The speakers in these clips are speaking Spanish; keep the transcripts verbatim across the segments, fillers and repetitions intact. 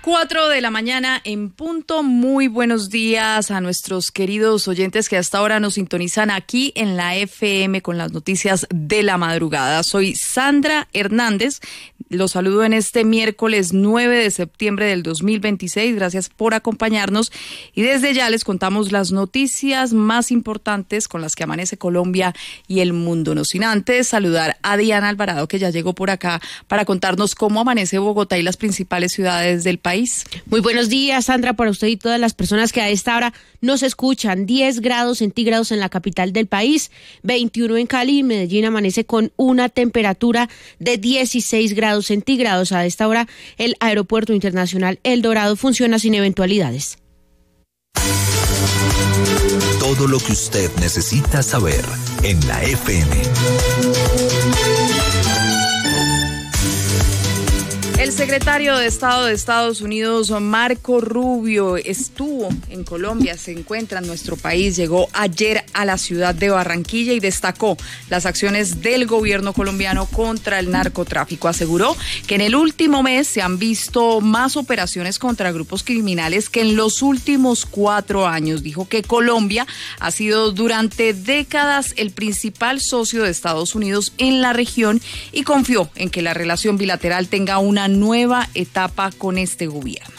Cuatro de la mañana en punto. Muy buenos días a nuestros queridos oyentes que hasta ahora nos sintonizan aquí en la F M con las noticias de la madrugada. Soy Sandra Hernández. Los saludo en este miércoles nueve de septiembre del dos mil veintiséis. Gracias por acompañarnos y desde ya les contamos las noticias más importantes con las que amanece Colombia y el mundo. No sin antes saludar a Diana Alvarado, que ya llegó por acá para contarnos cómo amanece Bogotá y las principales ciudades del país. Muy buenos días, Sandra, para usted y todas las personas que a esta hora nos escuchan. diez grados centígrados en la capital del país, veintiuno en Cali y Medellín amanece con una temperatura de dieciséis grados centígrados. A esta hora el Aeropuerto Internacional El Dorado funciona sin eventualidades. Todo lo que usted necesita saber en la F M. El secretario de Estado de Estados Unidos, Marco Rubio, estuvo en Colombia, se encuentra en nuestro país, llegó ayer a la ciudad de Barranquilla y destacó las acciones del gobierno colombiano contra el narcotráfico. Aseguró que en el último mes se han visto más operaciones contra grupos criminales que en los últimos cuatro años. Dijo que Colombia ha sido durante décadas el principal socio de Estados Unidos en la región y confió en que la relación bilateral tenga una nueva etapa con este gobierno.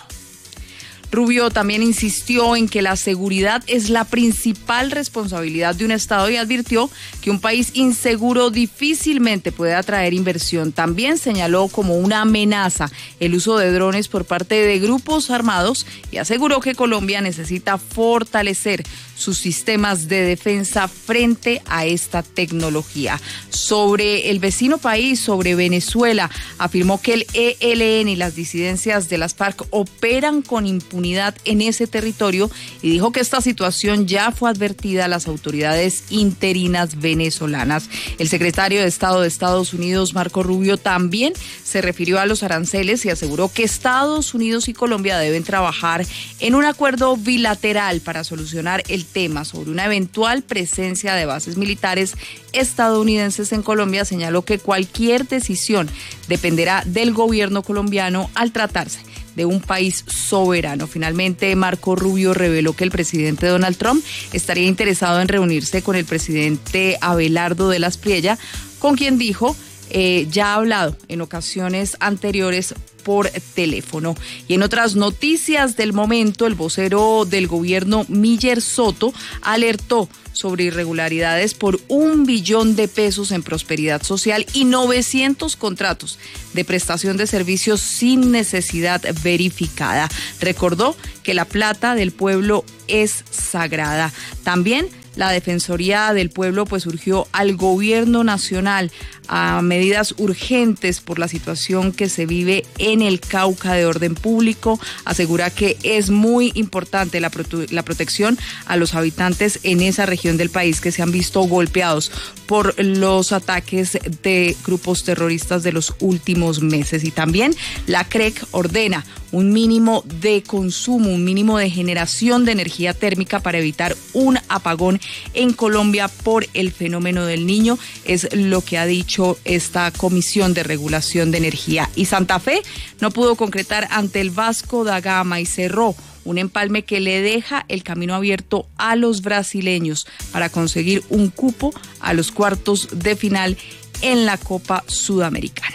Rubio también insistió en que la seguridad es la principal responsabilidad de un Estado y advirtió que un país inseguro difícilmente puede atraer inversión. También señaló como una amenaza el uso de drones por parte de grupos armados y aseguró que Colombia necesita fortalecer sus sistemas de defensa frente a esta tecnología. Sobre el vecino país, sobre Venezuela, afirmó que el E L N y las disidencias de las FARC operan con impunidad en ese territorio y dijo que esta situación ya fue advertida a las autoridades interinas venezolanas. El secretario de Estado de Estados Unidos, Marco Rubio, también se refirió a los aranceles y aseguró que Estados Unidos y Colombia deben trabajar en un acuerdo bilateral para solucionar el tema. Sobre una eventual presencia de bases militares estadounidenses en Colombia, señaló que cualquier decisión dependerá del gobierno colombiano al tratarse de un país soberano. Finalmente, Marco Rubio reveló que el presidente Donald Trump estaría interesado en reunirse con el presidente Abelardo de la Espriella, con quien dijo eh, ya ha hablado en ocasiones anteriores por teléfono. Y en otras noticias del momento, el vocero del gobierno, Miller Soto, alertó sobre irregularidades por un billón de pesos en prosperidad social y novecientos contratos de prestación de servicios sin necesidad verificada. Recordó que la plata del pueblo es sagrada. También la Defensoría del Pueblo pues urgió al gobierno nacional a medidas urgentes por la situación que se vive en el Cauca de orden público. Asegura que es muy importante la, prote- la protección a los habitantes en esa región del país que se han visto golpeados por los ataques de grupos terroristas de los últimos meses. Y también la C R E C ordena un mínimo de consumo, un mínimo de generación de energía térmica para evitar un apagón en Colombia por el fenómeno del Niño, es lo que ha dicho esta Comisión de Regulación de Energía. Y Santa Fe no pudo concretar ante el Vasco da Gama y cerró un empalme que le deja el camino abierto a los brasileños para conseguir un cupo a los cuartos de final en la Copa Sudamericana.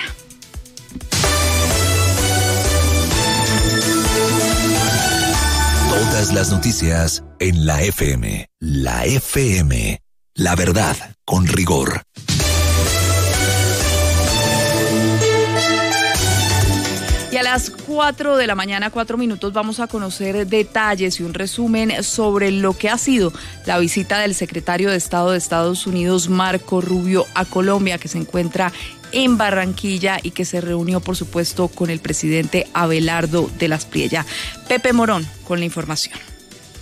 Todas las noticias en la F M. La F M. La verdad con rigor. Y a las cuatro de la mañana, cuatro minutos, vamos a conocer detalles y un resumen sobre lo que ha sido la visita del secretario de Estado de Estados Unidos, Marco Rubio, a Colombia, que se encuentra en Barranquilla y que se reunió, por supuesto, con el presidente Abelardo de la Espriella. Pepe Morón con la información.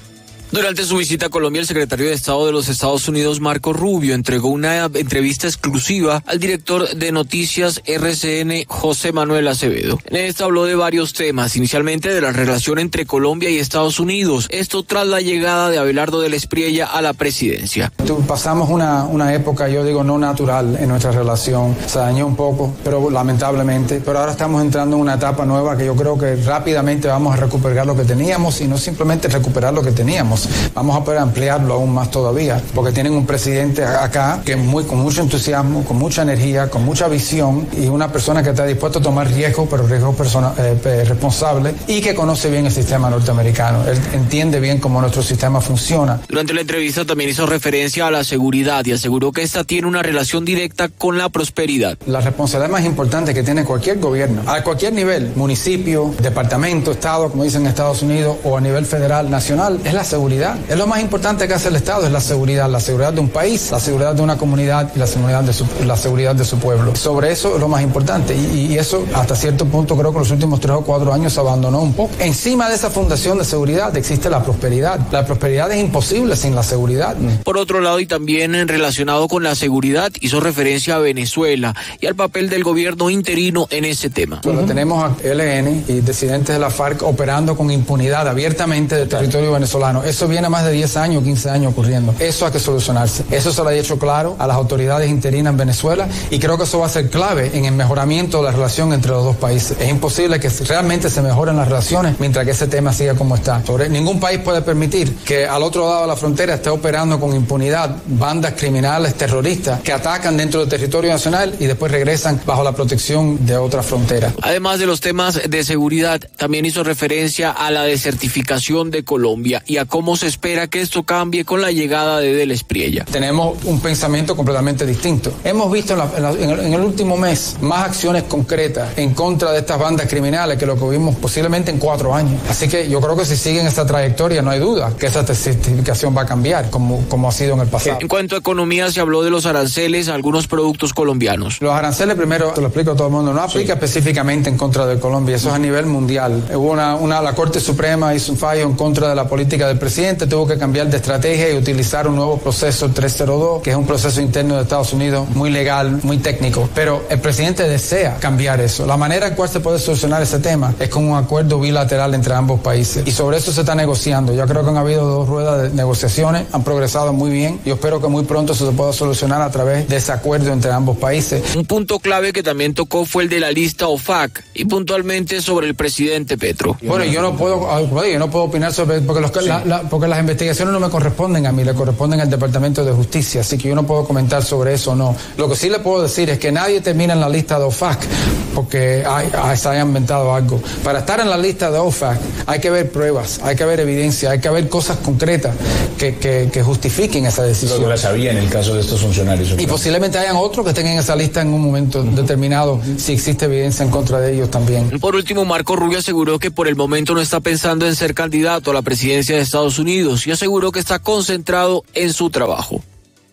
Durante su visita a Colombia, el secretario de Estado de los Estados Unidos, Marco Rubio, entregó una entrevista exclusiva al director de noticias R C N, José Manuel Acevedo. En esta habló de varios temas, inicialmente de la relación entre Colombia y Estados Unidos, esto tras la llegada de Abelardo del Espriella a la presidencia. Pasamos una, una época, yo digo, no natural en nuestra relación, se dañó un poco, pero lamentablemente, pero ahora estamos entrando en una etapa nueva que yo creo que rápidamente vamos a recuperar lo que teníamos y no simplemente recuperar lo que teníamos. Vamos a poder ampliarlo aún más todavía, porque tienen un presidente acá que es muy, con mucho entusiasmo, con mucha energía, con mucha visión y una persona que está dispuesta a tomar riesgos, pero riesgos persona, eh, responsables y que conoce bien el sistema norteamericano. Él entiende bien cómo nuestro sistema funciona. Durante la entrevista también hizo referencia a la seguridad y aseguró que esta tiene una relación directa con la prosperidad. La responsabilidad más importante que tiene cualquier gobierno, a cualquier nivel, municipio, departamento, estado, como dicen en Estados Unidos, o a nivel federal, nacional, es la seguridad. Es lo más importante que hace el Estado, es la seguridad, la seguridad de un país, la seguridad de una comunidad y la seguridad de su, la seguridad de su pueblo. Sobre eso es lo más importante y, y eso hasta cierto punto creo que los últimos tres o cuatro años se abandonó un poco. Encima de esa fundación de seguridad existe la prosperidad. La prosperidad es imposible sin la seguridad. Por otro lado, y también relacionado con la seguridad, hizo referencia a Venezuela y al papel del gobierno interino en ese tema. Cuando uh-huh. tenemos a L N y disidentes de la FARC operando con impunidad abiertamente del territorio venezolano, eso viene a más de diez años, quince años ocurriendo. Eso hay que solucionarse. Eso se lo ha hecho claro a las autoridades interinas en Venezuela y creo que eso va a ser clave en el mejoramiento de la relación entre los dos países. Es imposible que realmente se mejoren las relaciones mientras que ese tema siga como está. Sobre, ningún país puede permitir que al otro lado de la frontera esté operando con impunidad bandas criminales terroristas que atacan dentro del territorio nacional y después regresan bajo la protección de otra frontera. Además de los temas de seguridad, también hizo referencia a la desertificación de Colombia y a cómo se espera que esto cambie con la llegada de Del Espriella. Tenemos un pensamiento completamente distinto. Hemos visto en, la, en, la, en, el, en el último mes más acciones concretas en contra de estas bandas criminales que lo que vimos posiblemente en cuatro años. Así que yo creo que si siguen esta trayectoria no hay duda que esa desertificación va a cambiar como, como ha sido en el pasado. En cuanto a economía, se habló de los aranceles a algunos productos colombianos. Los aranceles, primero, te lo explico a todo el mundo, no aplica sí. específicamente en contra de Colombia, eso es a nivel mundial. Hubo una, una, la Corte Suprema hizo un fallo en contra de la política del presidente, tuvo que cambiar de estrategia y utilizar un nuevo proceso trescientos dos, que es un proceso interno de Estados Unidos muy legal, muy técnico, pero el presidente desea cambiar eso. La manera en cual se puede solucionar ese tema es con un acuerdo bilateral entre ambos países y sobre eso se está negociando. Yo creo que han habido dos ruedas de negociaciones, han progresado muy bien. Yo espero que muy pronto se pueda solucionar a través de ese acuerdo entre ambos países. Un punto clave que también tocó fue el de la lista O F A C y puntualmente sobre el presidente Petro. Bueno, yo no puedo, yo no puedo opinar sobre porque, los, sí. la, la, porque las investigaciones no me corresponden a mí, le corresponden al Departamento de Justicia, así que yo no puedo comentar sobre eso, no. Lo que sí le puedo decir es que nadie termina en la lista de O F A C porque hay, hay, se haya inventado algo. Para estar en la lista de O F A C hay que ver pruebas, hay que ver evidencia, hay que ver cosas concretas que, que, que justifiquen esa decisión. Lo que la sabía en el caso de estos funcionarios. Y posiblemente hayan otros que estén en esa lista en un momento uh-huh. determinado, si existe evidencia en contra de ellos también. Por último, Marco Rubio aseguró que por el momento no está pensando en ser candidato a la presidencia de Estados Unidos y aseguró que está concentrado en su trabajo.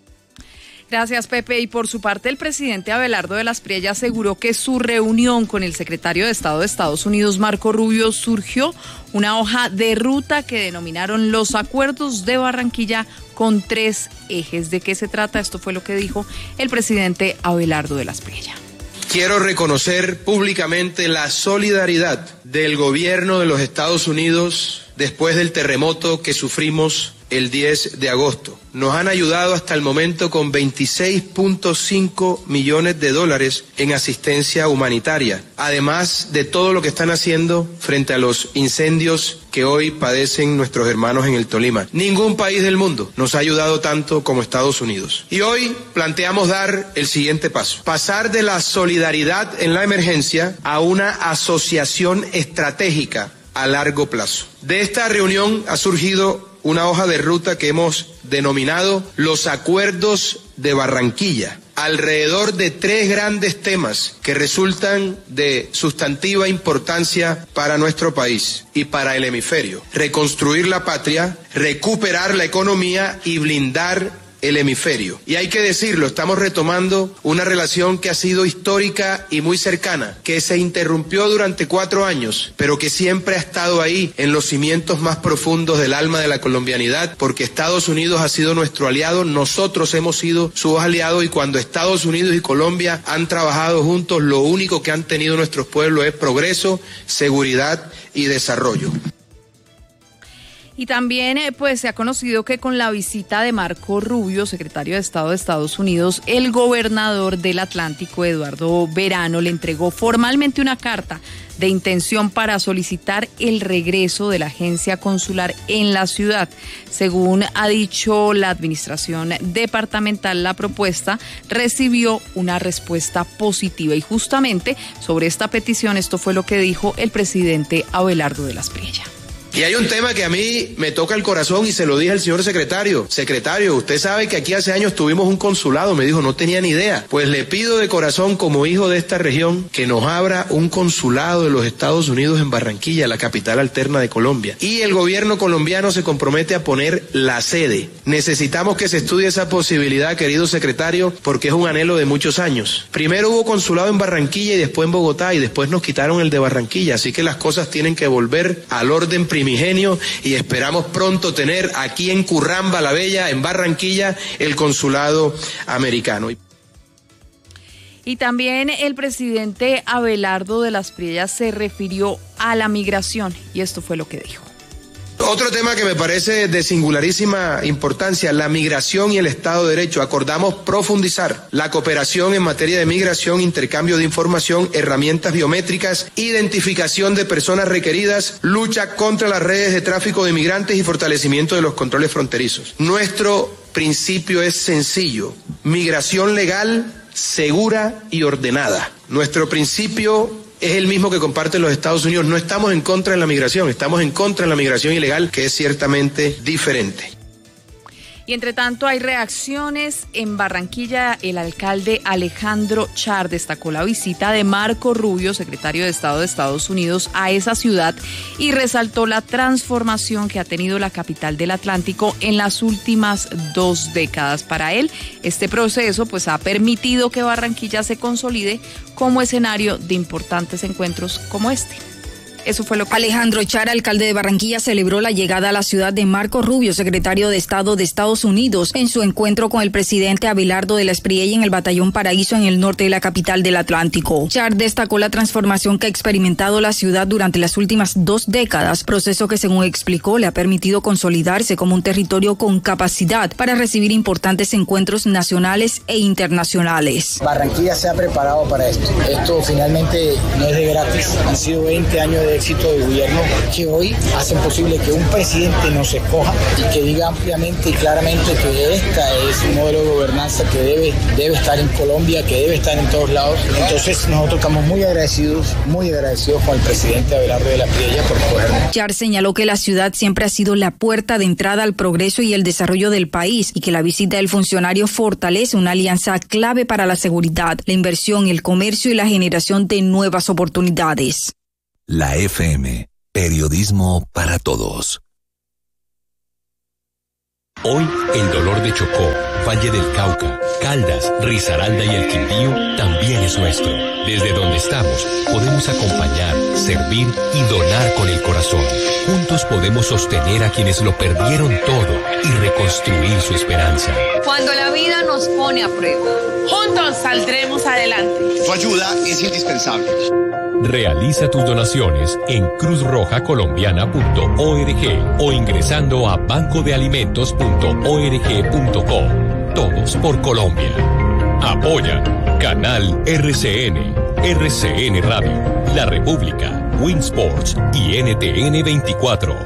Gracias, Pepe. Y por su parte, el presidente Abelardo del Espriella aseguró que su reunión con el secretario de Estado de Estados Unidos, Marco Rubio, surgió una hoja de ruta que denominaron los Acuerdos de Barranquilla con tres ejes. ¿De qué se trata? Esto fue lo que dijo el presidente Abelardo del Espriella. Quiero reconocer públicamente la solidaridad del gobierno de los Estados Unidos después del terremoto que sufrimos el diez de agosto. Nos han ayudado hasta el momento con veintiséis punto cinco millones de dólares en asistencia humanitaria, además de todo lo que están haciendo frente a los incendios que hoy padecen nuestros hermanos en el Tolima. Ningún país del mundo nos ha ayudado tanto como Estados Unidos. Y hoy planteamos dar el siguiente paso, pasar de la solidaridad en la emergencia a una asociación estratégica a largo plazo. De esta reunión ha surgido una hoja de ruta que hemos denominado los Acuerdos de Barranquilla, alrededor de tres grandes temas que resultan de sustantiva importancia para nuestro país y para el hemisferio: reconstruir la patria, recuperar la economía y blindar el hemisferio. Y hay que decirlo, estamos retomando una relación que ha sido histórica y muy cercana, que se interrumpió durante cuatro años, pero que siempre ha estado ahí en los cimientos más profundos del alma de la colombianidad, porque Estados Unidos ha sido nuestro aliado, nosotros hemos sido sus aliados, y cuando Estados Unidos y Colombia han trabajado juntos, lo único que han tenido nuestros pueblos es progreso, seguridad y desarrollo. Y también pues se ha conocido que con la visita de Marco Rubio, secretario de Estado de Estados Unidos, el gobernador del Atlántico, Eduardo Verano, le entregó formalmente una carta de intención para solicitar el regreso de la agencia consular en la ciudad. Según ha dicho la administración departamental, la propuesta recibió una respuesta positiva, y justamente sobre esta petición esto fue lo que dijo el presidente Abelardo de la Espriella. Y hay un tema que a mí me toca el corazón y se lo dije al señor secretario. Secretario, usted sabe que aquí hace años tuvimos un consulado. Me dijo, no tenía ni idea. Pues le pido de corazón, como hijo de esta región, que nos abra un consulado de los Estados Unidos en Barranquilla, la capital alterna de Colombia. Y el gobierno colombiano se compromete a poner la sede. Necesitamos que se estudie esa posibilidad, querido secretario, porque es un anhelo de muchos años. Primero hubo consulado en Barranquilla y después en Bogotá, y después nos quitaron el de Barranquilla. Así que las cosas tienen que volver al orden primigenio, y esperamos pronto tener aquí en Curramba la Bella, en Barranquilla, el consulado americano. Y también el presidente Abelardo de la Espriella se refirió a la migración, y esto fue lo que dijo. Otro tema que me parece de singularísima importancia, la migración y el Estado de Derecho. Acordamos profundizar la cooperación en materia de migración, intercambio de información, herramientas biométricas, identificación de personas requeridas, lucha contra las redes de tráfico de migrantes y fortalecimiento de los controles fronterizos. Nuestro principio es sencillo: migración legal, segura y ordenada. Nuestro principio es el mismo que comparten los Estados Unidos. No estamos en contra de la migración, estamos en contra de la migración ilegal, que es ciertamente diferente. Y entre tanto hay reacciones en Barranquilla. El alcalde Alejandro Char destacó la visita de Marco Rubio, secretario de Estado de Estados Unidos, a esa ciudad, y resaltó la transformación que ha tenido la capital del Atlántico en las últimas dos décadas. Para él, este proceso pues ha permitido que Barranquilla se consolide como escenario de importantes encuentros como este. Eso fue lo que... Alejandro Char, alcalde de Barranquilla, celebró la llegada a la ciudad de Marco Rubio, secretario de Estado de Estados Unidos, en su encuentro con el presidente Abelardo de la Espriella en el Batallón Paraíso en el norte de la capital del Atlántico. Char destacó la transformación que ha experimentado la ciudad durante las últimas dos décadas, proceso que, según explicó, le ha permitido consolidarse como un territorio con capacidad para recibir importantes encuentros nacionales e internacionales. Barranquilla se ha preparado para esto. Esto finalmente no es de gratis. Han sido veinte años de éxito de gobierno que hoy hacen posible que un presidente nos escoja y que diga ampliamente y claramente que esta es un modelo de gobernanza que debe, debe estar en Colombia, que debe estar en todos lados. Entonces nosotros estamos muy agradecidos, muy agradecidos con el presidente Abelardo de la Espriella por escogernos. Char señaló que la ciudad siempre ha sido la puerta de entrada al progreso y el desarrollo del país, y que la visita del funcionario fortalece una alianza clave para la seguridad, la inversión, el comercio y la generación de nuevas oportunidades. La F M, periodismo para todos. Hoy el dolor de Chocó, Valle del Cauca, Caldas, Risaralda y el Quindío también es nuestro. Desde donde estamos podemos acompañar, servir y donar con el corazón. Juntos podemos sostener a quienes lo perdieron todo y reconstruir su esperanza. Cuando la vida nos pone a prueba, juntos saldremos adelante. Tu ayuda es indispensable. Realiza tus donaciones en cruz roja colombiana punto org o ingresando a banco de alimentos punto org punto co. Todos por Colombia. Apoya Canal R C N, R C N Radio, La República, Winsports y N T N veinticuatro.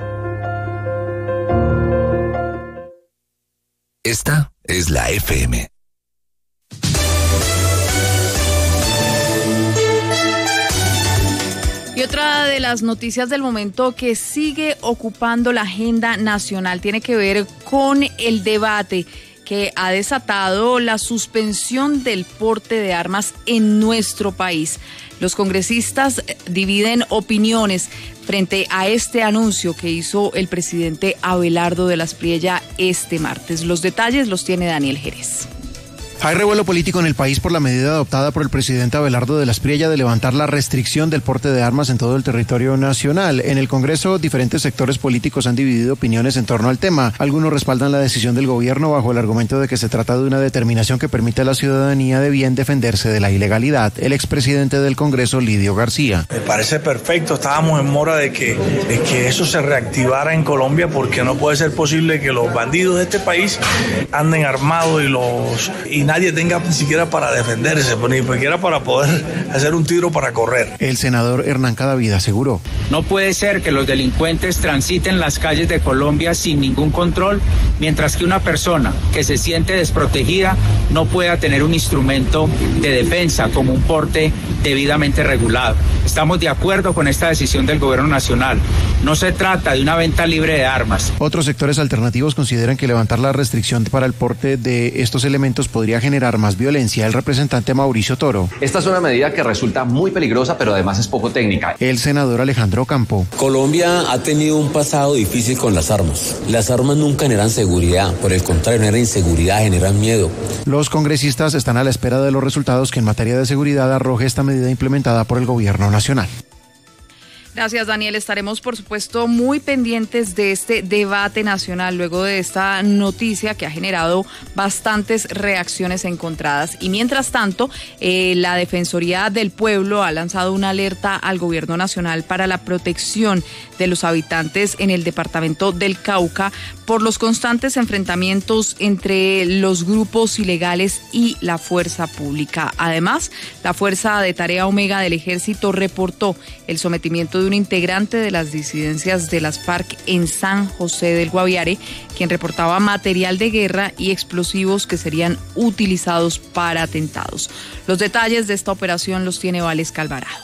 Esta es la F M. Y otra de las noticias del momento que sigue ocupando la agenda nacional tiene que ver con el debate que ha desatado la suspensión del porte de armas en nuestro país. Los congresistas dividen opiniones frente a este anuncio que hizo el presidente Abelardo de la Espriella este martes. Los detalles los tiene Daniel Jerez. Hay revuelo político en el país por la medida adoptada por el presidente Abelardo de la Espriella de levantar la restricción del porte de armas en todo el territorio nacional. En el Congreso, diferentes sectores políticos han dividido opiniones en torno al tema. Algunos respaldan la decisión del gobierno bajo el argumento de que se trata de una determinación que permite a la ciudadanía de bien defenderse de la ilegalidad. El expresidente del Congreso, Lidio García. Me parece perfecto. Estábamos en mora de que, de que eso se reactivara en Colombia, porque no puede ser posible que los bandidos de este país anden armados y los... Y nadie tenga ni siquiera para defenderse, ni siquiera para poder hacer un tiro para correr. El senador Hernán Cadavid aseguró: no puede ser que los delincuentes transiten las calles de Colombia sin ningún control, mientras que una persona que se siente desprotegida no pueda tener un instrumento de defensa como un porte debidamente regulado. Estamos de acuerdo con esta decisión del gobierno nacional. No se trata de una venta libre de armas. Otros sectores alternativos consideran que levantar la restricción para el porte de estos elementos podría generar más violencia. El representante Mauricio Toro: esta es una medida que resulta muy peligrosa, pero además es poco técnica. El senador Alejandro Campo: Colombia ha tenido un pasado difícil con las armas. Las armas nunca generan seguridad, por el contrario, generan inseguridad, generan miedo. Los congresistas están a la espera de los resultados que en materia de seguridad arroje esta medida implementada por el gobierno nacional. Gracias, Daniel. Estaremos, por supuesto, muy pendientes de este debate nacional luego de esta noticia que ha generado bastantes reacciones encontradas. Y mientras tanto, eh, la Defensoría del Pueblo ha lanzado una alerta al Gobierno Nacional para la protección de los habitantes en el departamento del Cauca por los constantes enfrentamientos entre los grupos ilegales y la fuerza pública. Además, la Fuerza de Tarea Omega del Ejército reportó el sometimiento de un integrante de las disidencias de las FARC en San José del Guaviare, quien reportaba material de guerra y explosivos que serían utilizados para atentados. Los detalles de esta operación los tiene Valesca Alvarado.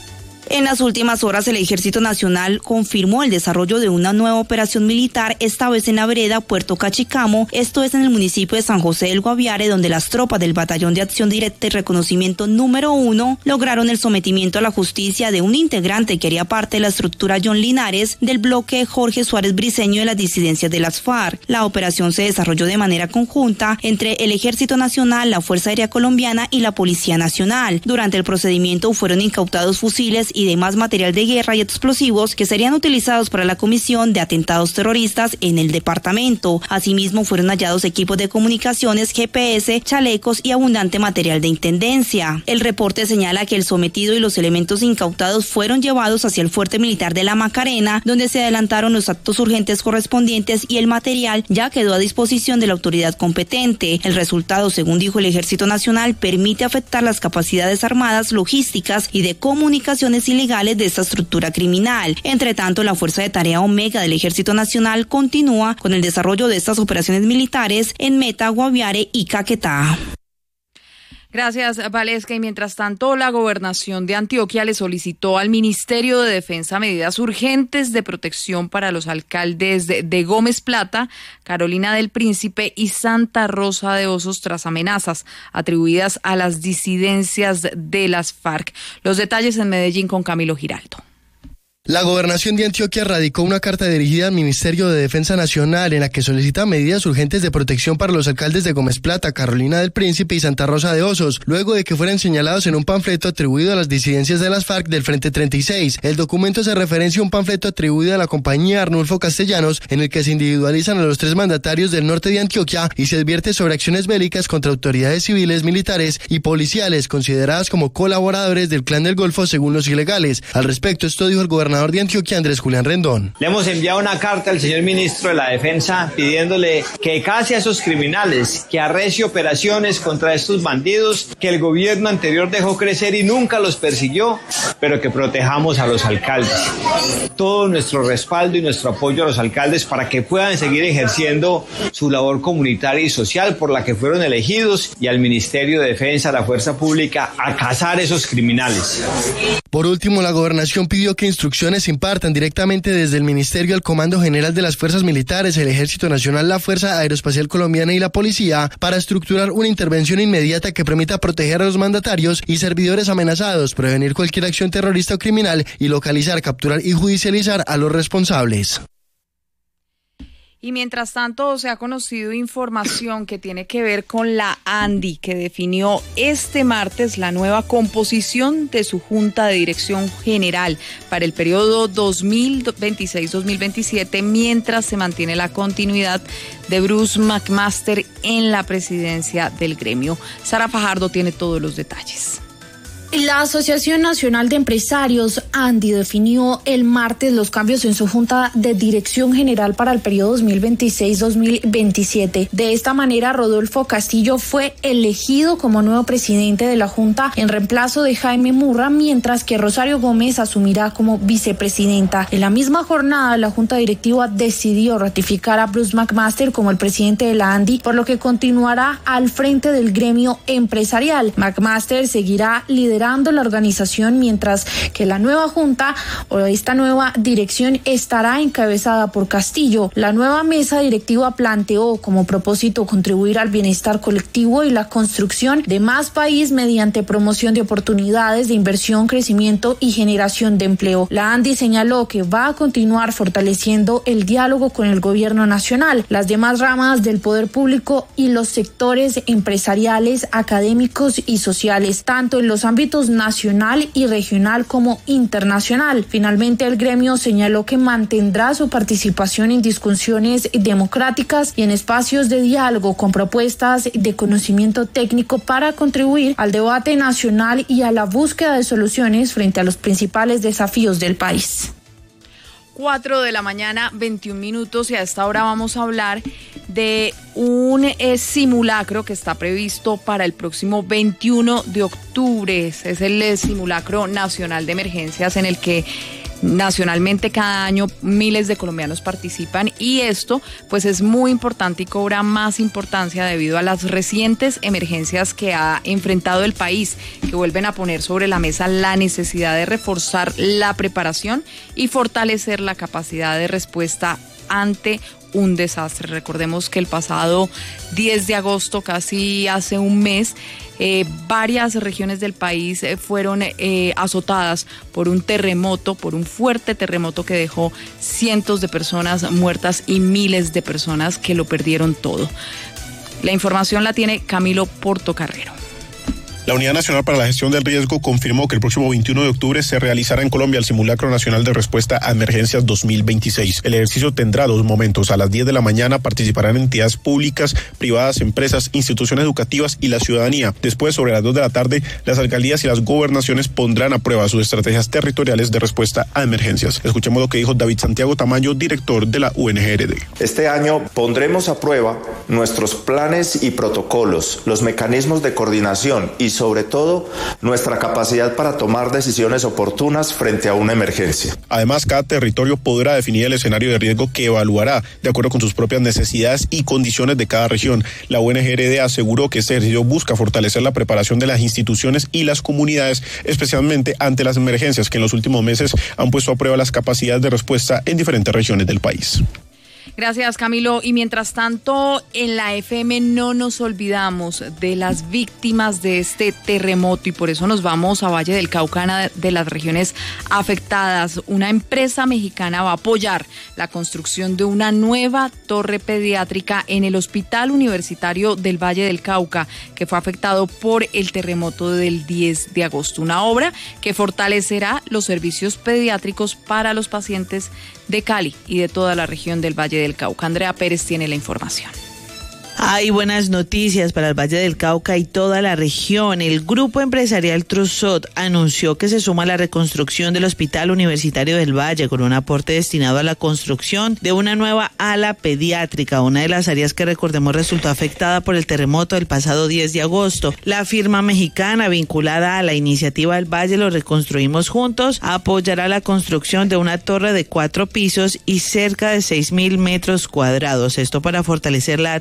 En las últimas horas, el Ejército Nacional confirmó el desarrollo de una nueva operación militar, esta vez en la vereda Puerto Cachicamo, esto es en el municipio de San José del Guaviare, donde las tropas del Batallón de Acción Directa y Reconocimiento número uno lograron el sometimiento a la justicia de un integrante que haría parte de la estructura John Linares del bloque Jorge Suárez Briceño de las disidencias de las FARC. La operación se desarrolló de manera conjunta entre el Ejército Nacional, la Fuerza Aérea Colombiana y la Policía Nacional. Durante el procedimiento fueron incautados fusiles y demás material de guerra y explosivos que serían utilizados para la comisión de atentados terroristas en el departamento. Asimismo, fueron hallados equipos de comunicaciones, G P S, chalecos y abundante material de intendencia. El reporte señala que el sometido y los elementos incautados fueron llevados hacia el fuerte militar de La Macarena, donde se adelantaron los actos urgentes correspondientes y el material ya quedó a disposición de la autoridad competente. El resultado, según dijo el Ejército Nacional, permite afectar las capacidades armadas, logísticas y de comunicaciones ilegales de esta estructura criminal. Entre tanto, la Fuerza de Tarea Omega del Ejército Nacional continúa con el desarrollo de estas operaciones militares en Meta, Guaviare y Caquetá. Gracias, Valesca. Y mientras tanto, la Gobernación de Antioquia le solicitó al Ministerio de Defensa medidas urgentes de protección para los alcaldes de, de Gómez Plata, Carolina del Príncipe y Santa Rosa de Osos tras amenazas atribuidas a las disidencias de las FARC. Los detalles en Medellín con Camilo Giraldo. La Gobernación de Antioquia radicó una carta dirigida al Ministerio de Defensa Nacional en la que solicita medidas urgentes de protección para los alcaldes de Gómez Plata, Carolina del Príncipe y Santa Rosa de Osos, luego de que fueran señalados en un panfleto atribuido a las disidencias de las FARC del Frente treinta y seis. El documento hace referencia a un panfleto atribuido a la compañía Arnulfo Castellanos, en el que se individualizan a los tres mandatarios del norte de Antioquia y se advierte sobre acciones bélicas contra autoridades civiles, militares y policiales, consideradas como colaboradores del Clan del Golfo según los ilegales. Al respecto, esto dijo el gobernador de Antioquia, Andrés Julián Rendón. Le hemos enviado una carta al señor ministro de la Defensa pidiéndole que case a esos criminales, que arrecie operaciones contra estos bandidos que el gobierno anterior dejó crecer y nunca los persiguió, pero que protejamos a los alcaldes. Todo nuestro respaldo y nuestro apoyo a los alcaldes para que puedan seguir ejerciendo su labor comunitaria y social por la que fueron elegidos, y al Ministerio de Defensa, a la Fuerza Pública, a cazar esos criminales. Por último, la gobernación pidió que instrucciones instrucciones se impartan directamente desde el Ministerio al Comando General de las Fuerzas Militares, el Ejército Nacional, la Fuerza Aeroespacial Colombiana y la Policía para estructurar una intervención inmediata que permita proteger a los mandatarios y servidores amenazados, prevenir cualquier acción terrorista o criminal y localizar, capturar y judicializar a los responsables. Y mientras tanto, se ha conocido información que tiene que ver con la ANDI, que definió este martes la nueva composición de su Junta de Dirección General para el periodo dos mil veintiséis dos mil veintisiete, mientras se mantiene la continuidad de Bruce McMaster en la presidencia del gremio. Sara Fajardo tiene todos los detalles. La Asociación Nacional de Empresarios, ANDI, definió el martes los cambios en su Junta de Dirección General para el periodo dos mil veintiséis dos mil veintisiete. De esta manera, Rodolfo Castillo fue elegido como nuevo presidente de la Junta en reemplazo de Jaime Murra, mientras que Rosario Gómez asumirá como vicepresidenta. En la misma jornada, la Junta Directiva decidió ratificar a Bruce McMaster como el presidente de la ANDI, por lo que continuará al frente del gremio empresarial. McMaster seguirá liderando la organización, mientras que la nueva junta o esta nueva dirección estará encabezada por Castillo. La nueva mesa directiva planteó como propósito contribuir al bienestar colectivo y la construcción de más país mediante promoción de oportunidades de inversión, crecimiento y generación de empleo. La ANDI señaló que va a continuar fortaleciendo el diálogo con el gobierno nacional, las demás ramas del poder público y los sectores empresariales, académicos y sociales, tanto en los ámbitos nacional y regional como internacional. Finalmente, el gremio señaló que mantendrá su participación en discusiones democráticas y en espacios de diálogo con propuestas de conocimiento técnico para contribuir al debate nacional y a la búsqueda de soluciones frente a los principales desafíos del país. Cuatro de la mañana, veintiún minutos, y a esta hora vamos a hablar de un eh, simulacro que está previsto para el próximo veintiuno de octubre. Es el eh, simulacro nacional de emergencias en el que nacionalmente cada año miles de colombianos participan, y esto pues es muy importante y cobra más importancia debido a las recientes emergencias que ha enfrentado el país, que vuelven a poner sobre la mesa la necesidad de reforzar la preparación y fortalecer la capacidad de respuesta ante un desastre. Recordemos que el pasado diez de agosto, casi hace un mes, eh, varias regiones del país eh, fueron eh, azotadas por un terremoto, por un fuerte terremoto que dejó cientos de personas muertas y miles de personas que lo perdieron todo. La información la tiene Camilo Portocarrero. La Unidad Nacional para la Gestión del Riesgo confirmó que el próximo veintiuno de octubre se realizará en Colombia el Simulacro Nacional de Respuesta a Emergencias dos mil veintiséis. El ejercicio tendrá dos momentos. A las diez de la mañana participarán entidades públicas, privadas, empresas, instituciones educativas y la ciudadanía. Después, sobre las dos de la tarde, las alcaldías y las gobernaciones pondrán a prueba sus estrategias territoriales de respuesta a emergencias. Escuchemos lo que dijo David Santiago Tamayo, director de la U N G R D. Este año pondremos a prueba nuestros planes y protocolos, los mecanismos de coordinación y sobre todo nuestra capacidad para tomar decisiones oportunas frente a una emergencia. Además, cada territorio podrá definir el escenario de riesgo que evaluará de acuerdo con sus propias necesidades y condiciones de cada región. La U N G R D aseguró que este ejercicio busca fortalecer la preparación de las instituciones y las comunidades, especialmente ante las emergencias que en los últimos meses han puesto a prueba las capacidades de respuesta en diferentes regiones del país. Gracias, Camilo. Y mientras tanto, en la F M no nos olvidamos de las víctimas de este terremoto, y por eso nos vamos a Valle del Cauca, una de las regiones afectadas. Una empresa mexicana va a apoyar la construcción de una nueva torre pediátrica en el Hospital Universitario del Valle del Cauca, que fue afectado por el terremoto del diez de agosto. Una obra que fortalecerá los servicios pediátricos para los pacientes de Cali y de toda la región del Valle del Cauca. Andrea Pérez tiene la información. Hay buenas noticias para el Valle del Cauca y toda la región. El grupo empresarial Trusot anunció que se suma a la reconstrucción del Hospital Universitario del Valle con un aporte destinado a la construcción de una nueva ala pediátrica, una de las áreas que, recordemos, resultó afectada por el terremoto del pasado diez de agosto. La firma mexicana vinculada a la iniciativa del Valle Lo Reconstruimos Juntos apoyará la construcción de una torre de cuatro pisos y cerca de seis mil metros cuadrados. Esto para fortalecer la atención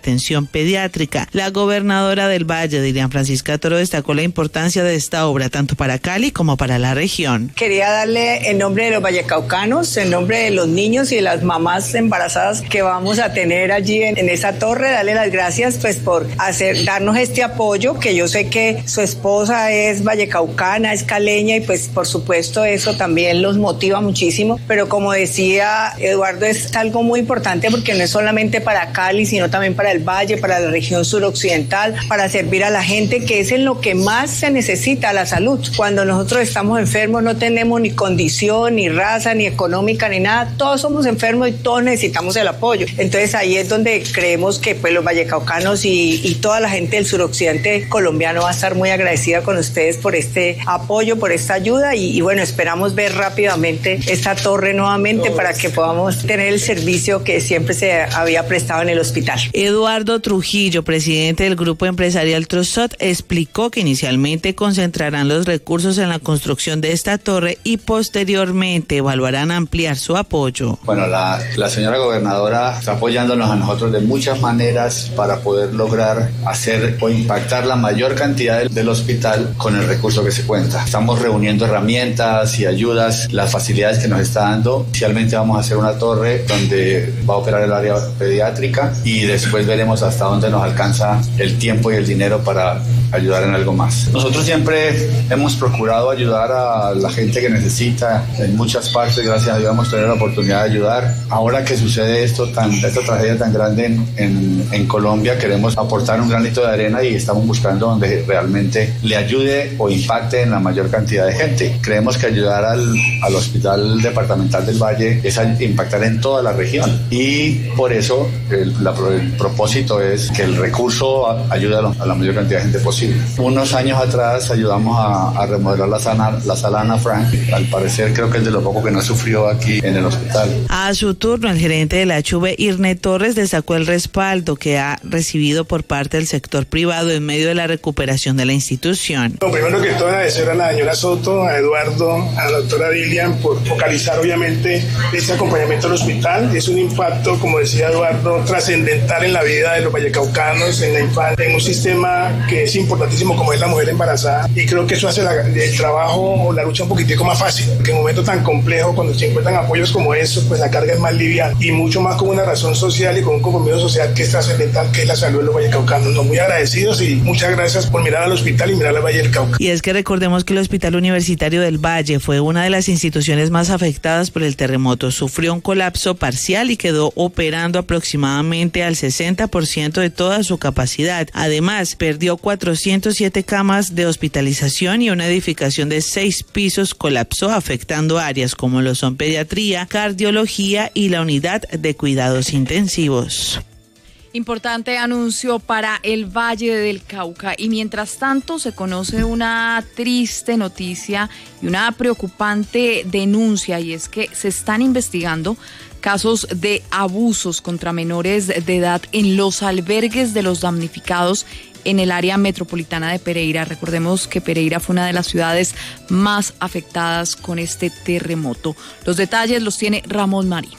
atención pediátrica. La gobernadora del Valle, Dilian Francisca Toro, destacó la importancia de esta obra tanto para Cali como para la región. Quería darle en nombre de los vallecaucanos, en nombre de los niños y de las mamás embarazadas que vamos a tener allí en, en esa torre, darle las gracias pues por hacer, darnos este apoyo, que yo sé que su esposa es vallecaucana, es caleña, y pues por supuesto eso también los motiva muchísimo, pero como decía Eduardo, es algo muy importante porque no es solamente para Cali, sino también para el Valle, para la región suroccidental, para servir a la gente, que es en lo que más se necesita, la salud. Cuando nosotros estamos enfermos no tenemos ni condición, ni raza, ni económica, ni nada, todos somos enfermos y todos necesitamos el apoyo. Entonces ahí es donde creemos que pues los vallecaucanos y, y toda la gente del suroccidente colombiano va a estar muy agradecida con ustedes por este apoyo, por esta ayuda, y, y bueno, esperamos ver rápidamente esta torre nuevamente para que podamos tener el servicio que siempre se había prestado en el hospital. Eduardo Trujillo, presidente del Grupo Empresarial Trozot, explicó que inicialmente concentrarán los recursos en la construcción de esta torre y posteriormente evaluarán ampliar su apoyo. Bueno, la, la señora gobernadora está apoyándonos a nosotros de muchas maneras para poder lograr hacer o impactar la mayor cantidad del, del hospital con el recurso que se cuenta. Estamos reuniendo herramientas y ayudas, las facilidades que nos está dando. Inicialmente vamos a hacer una torre donde va a operar el área pediátrica y después veremos hasta dónde nos alcanza el tiempo y el dinero para ayudar en algo más. Nosotros siempre hemos procurado ayudar a la gente que necesita en muchas partes. Gracias a Dios hemos tenido la oportunidad de ayudar. Ahora que sucede esto tan, esta tragedia tan grande en, en, en Colombia, queremos aportar un granito de arena y estamos buscando donde realmente le ayude o impacte en la mayor cantidad de gente. Creemos que ayudar al, al Hospital Departamental del Valle es impactar en toda la región, y por eso el, la, el propósito es que el recurso ayude a, lo, a la mayor cantidad de gente posible. Unos años atrás ayudamos a, a remodelar la sala, la sala Ana Frank. Al parecer creo que es de lo poco que no sufrió aquí en el hospital. A su turno, el gerente de la H V, Irne Torres, destacó el respaldo que ha recibido por parte del sector privado en medio de la recuperación de la institución. Lo primero que todo, agradecer a la señora Soto, a Eduardo, a la doctora Dilian por focalizar obviamente este acompañamiento al hospital. Es un impacto, como decía Eduardo, trascendental en la vida de los vallecaucanos, en la infancia, en un sistema que es importantísimo como es la mujer embarazada, y creo que eso hace la, el trabajo o la lucha un poquitico más fácil, porque en un momento tan complejo, cuando se encuentran apoyos como eso, pues la carga es más liviana y mucho más con una razón social y con un compromiso social que es trascendental, que es la salud de los vallecaucanos. Nos muy agradecidos y muchas gracias por mirar al hospital y mirar al Valle del Cauca. Y es que recordemos que el Hospital Universitario del Valle fue una de las instituciones más afectadas por el terremoto. Sufrió un colapso parcial y quedó operando aproximadamente al sesenta por ciento de toda su capacidad. Además, perdió cuatrocientas siete camas de hospitalización y una edificación de seis pisos colapsó, afectando áreas como lo son pediatría, cardiología y la unidad de cuidados intensivos. Importante anuncio para el Valle del Cauca, y mientras tanto se conoce una triste noticia y una preocupante denuncia, y es que se están investigando casos de abusos contra menores de edad en los albergues de los damnificados en el área metropolitana de Pereira. Recordemos que Pereira fue una de las ciudades más afectadas con este terremoto. Los detalles los tiene Ramón Marín.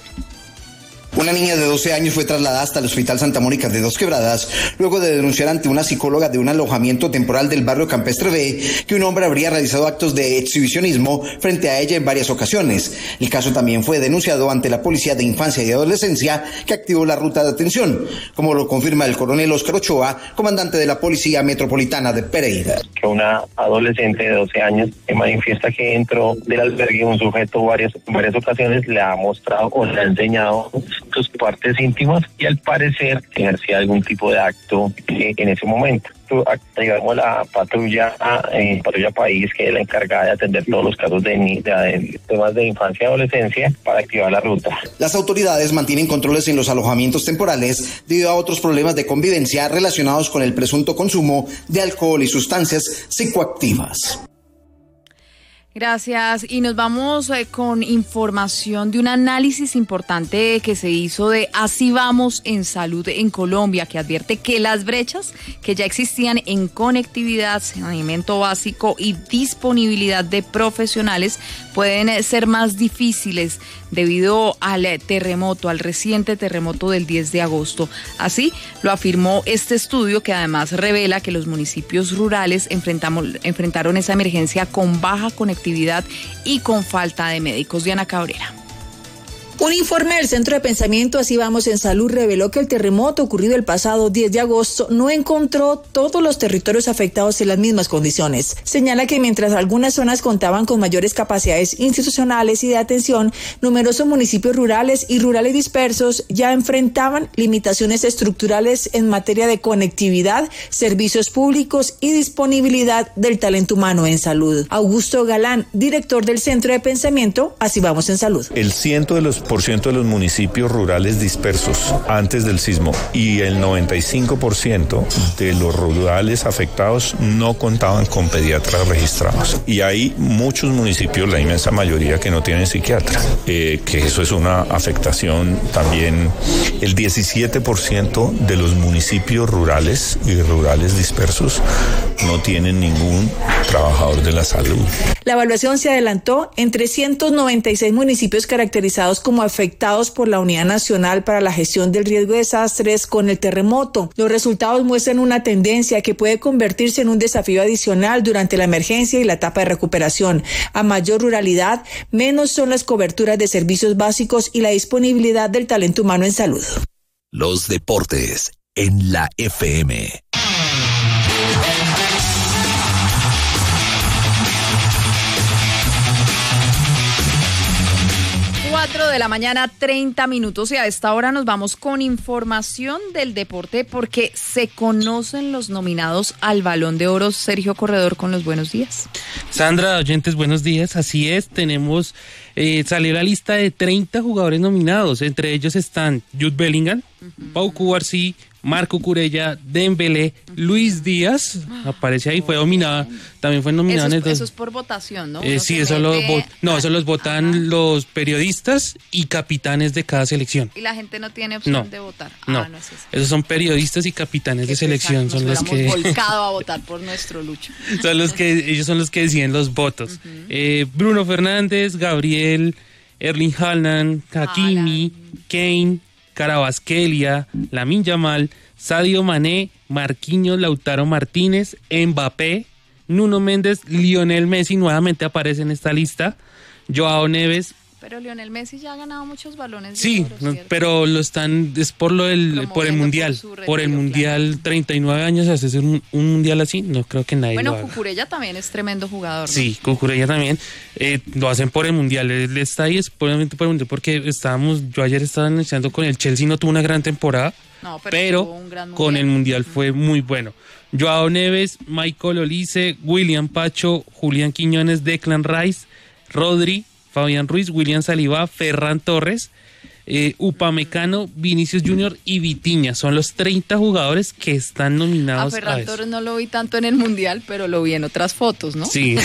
Una niña de doce años fue trasladada hasta el Hospital Santa Mónica de Dos Quebradas luego de denunciar ante una psicóloga de un alojamiento temporal del barrio Campestre B que un hombre habría realizado actos de exhibicionismo frente a ella en varias ocasiones. El caso también fue denunciado ante la Policía de Infancia y Adolescencia, que activó la ruta de atención, como lo confirma el coronel Óscar Ochoa, comandante de la Policía Metropolitana de Pereira. Que una adolescente de doce años que manifiesta que dentro del albergue un sujeto varias, en varias ocasiones le ha mostrado o le ha enseñado sus partes íntimas y al parecer ejercía algún tipo de acto eh, en ese momento. Digamos, la patrulla eh, patrulla país, que es la encargada de atender todos los casos de, de, de temas de infancia y adolescencia, para activar la ruta. Las autoridades mantienen controles en los alojamientos temporales debido a otros problemas de convivencia relacionados con el presunto consumo de alcohol y sustancias psicoactivas. Gracias, y nos vamos eh, con información de un análisis importante que se hizo de Así Vamos en Salud en Colombia, que advierte que las brechas que ya existían en conectividad, saneamiento básico y disponibilidad de profesionales pueden ser más difíciles debido al terremoto, al reciente terremoto del diez de agosto. Así lo afirmó este estudio, que además revela que los municipios rurales enfrentamos, enfrentaron esa emergencia con baja conectividad y con falta de médicos. Diana Cabrera. Un informe del Centro de Pensamiento Así Vamos en Salud reveló que el terremoto ocurrido el pasado diez de agosto no encontró todos los territorios afectados en las mismas condiciones. Señala que mientras algunas zonas contaban con mayores capacidades institucionales y de atención, numerosos municipios rurales y rurales dispersos ya enfrentaban limitaciones estructurales en materia de conectividad, servicios públicos y disponibilidad del talento humano en salud. Augusto Galán, director del Centro de Pensamiento Así Vamos en Salud. El ciento de los por ciento de los municipios rurales dispersos antes del sismo y el noventa y cinco por ciento de los rurales afectados no contaban con pediatras registrados. Y hay muchos municipios, la inmensa mayoría, que no tienen psiquiatra, eh, que eso es una afectación también. El diecisiete por ciento de los municipios rurales y rurales dispersos no tienen ningún trabajador de la salud. La evaluación se adelantó en trescientos noventa y seis municipios caracterizados como afectados por la Unidad Nacional para la Gestión del Riesgo de Desastres con el terremoto. Los resultados muestran una tendencia que puede convertirse en un desafío adicional durante la emergencia y la etapa de recuperación. A mayor ruralidad, menos son las coberturas de servicios básicos y la disponibilidad del talento humano en salud. Los deportes en la F M. cuatro de la mañana, treinta minutos, y a esta hora nos vamos con información del deporte porque se conocen los nominados al Balón de Oro. Sergio Corredor, con los buenos días. Sandra, oyentes, buenos días. Así es, tenemos, eh, salió la lista de treinta jugadores nominados. Entre ellos están Jude Bellingham, uh-huh. Pau Cubarsí, Marco Cucurella, Dembélé, Luis Díaz, aparece ahí, fue nominada, también fue nominada. Eso, en el eso es por votación, ¿no? Eh, sí, eso lo, vo- no, eso los votan Ajá. los periodistas y capitanes de cada selección. Y la gente no tiene opción no, de votar. No, ah, no es eso. Esos son periodistas y capitanes de selección, son los que volcado a votar por nuestro Lucho. Son los que ellos son los que deciden los votos. Uh-huh. eh, Bruno Fernández, Gabriel, Erling Haaland, Hakimi, Haaland. Kane, Kvaratskhelia, Lamine Yamal, Sadio Mané, Marquinhos, Lautaro Martínez, Mbappé, Nuno Méndez, Lionel Messi nuevamente aparece en esta lista, Joao Neves. Pero Lionel Messi ya ha ganado muchos balones. Sí, de oro, pero lo están es por lo del por el mundial, por, retiro, por el mundial, claro. treinta y nueve años hacer un, un mundial así, no creo que nadie bueno, lo haga. Bueno, Cucurella también es tremendo jugador, ¿no? Sí, Cucurella también eh, lo hacen por el mundial, él está ahí es puramente por el mundial porque estábamos, yo ayer estaba anunciando con el Chelsea, no tuvo una gran temporada, no, pero, pero un gran con el mundial fue muy bueno. Joao Neves, Michael Olise, William Pacho, Julián Quiñones, Declan Rice, Rodri, Fabián Ruiz, William Saliba, Ferran Torres, eh, Upamecano, Vinicius Junior y Vitinha. Son los treinta jugadores que están nominados. A Ferran a eso. Torres no lo vi tanto en el Mundial, pero lo vi en otras fotos, ¿no? Sí.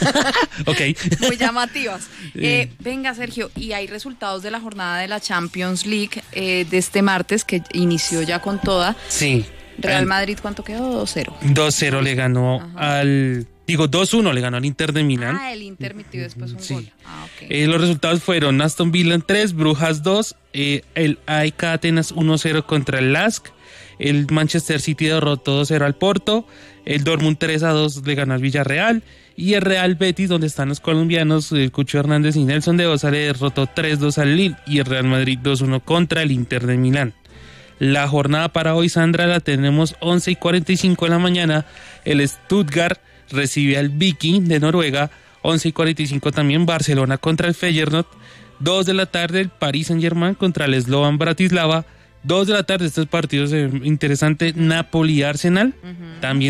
Ok. Muy llamativas. Eh, venga, Sergio, y hay resultados de la jornada de la Champions League eh, de este martes, que inició ya con toda. Sí. Real Madrid, ¿cuánto quedó? dos cero. dos cero le ganó Ajá. al... Digo, dos uno le ganó al Inter de Milán. Ah, el Inter metió después un sí. gol. Ah, ok. Eh, los resultados fueron Aston Villa tres, Brujas dos, eh, el A E K Atenas uno cero contra el Lask, el Manchester City derrotó dos cero al Porto, el Dortmund tres a dos le ganó al Villarreal, y el Real Betis, donde están los colombianos, el Cucho Hernández y Nelson de Osa, le derrotó tres dos al Lille, y el Real Madrid dos uno contra el Inter de Milán. La jornada para hoy, Sandra, la tenemos once y cuarenta y cinco de la mañana, el Stuttgart recibe al Viking de Noruega, once y cuarenta y cinco también Barcelona contra el Feyenoord, dos de la tarde el Paris Saint-Germain contra el Slovan Bratislava, dos de la tarde estos partidos eh, interesantes, Napoli Arsenal, uh-huh. también